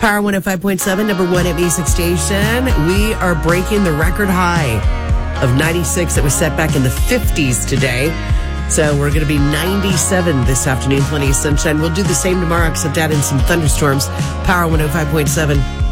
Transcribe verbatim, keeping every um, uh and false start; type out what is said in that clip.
Power one oh five point seven, number one at Music Station. We are breaking the record high of ninety-six that was set back in the fifties today. So we're going to be ninety-seven this afternoon, plenty of sunshine. We'll do the same tomorrow, except add in some thunderstorms. Power one oh five point seven.